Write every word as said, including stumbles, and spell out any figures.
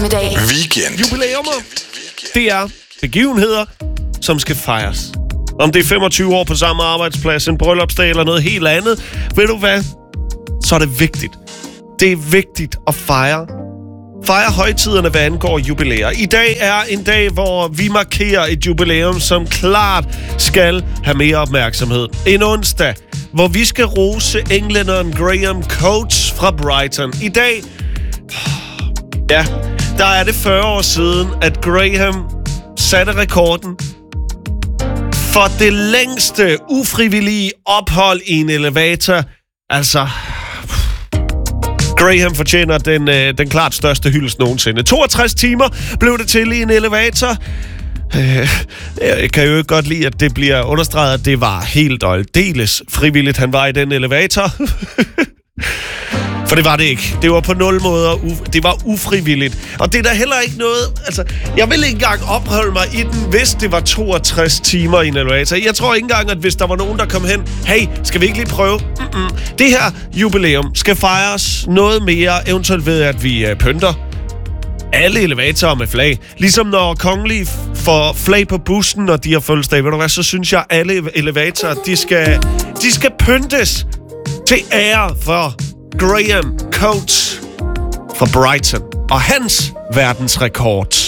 eftermiddag. Weekend. Jubilæummer. Det er begivenheder, som skal fejres. Om det er femogtyve år på samme arbejdsplads, en bryllupsdag eller noget helt andet, ved du hvad? Så er det vigtigt. Det er vigtigt at fejre. Fejre højtiderne, hvad angår jubilæer. I dag er en dag, hvor vi markerer et jubilæum, som klart skal have mere opmærksomhed. En onsdag, hvor vi skal rose englænderen Graham Coates fra Brighton. I dag, ja, der er det fyrre år siden, at Graham satte rekorden for det længste ufrivillige ophold i en elevator. Altså, Graham fortjener den, øh, den klart største hyldest nogensinde. toogtres timer blev det til i en elevator. Øh, jeg kan jo ikke godt lide, at det bliver understreget, at det var helt og aldeles frivilligt, han var i den elevator. For det var det ikke. Det var på nul måder. U- det var ufrivilligt. Og det er da heller ikke noget... Altså, jeg vil ikke engang opholde mig i den, hvis det var toogtres timer i en elevator. Jeg tror ikke engang, at hvis der var nogen, der kom hen... Hey, skal vi ikke lige prøve? Mm-mm. Det her jubilæum skal fejres noget mere, eventuelt ved, at vi uh, pynter alle elevatorer med flag. Ligesom når kongelige får flag på bussen, når de har fødselsdag. Ved du hvad, så synes jeg, at alle elevatorer, de skal, de skal pyntes til ære for Graham Coates fra Brighton og hans verdensrekord.